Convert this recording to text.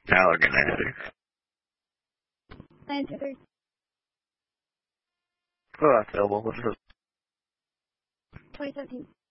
Allergan. 923. Oh, that's available. What's this? 2017.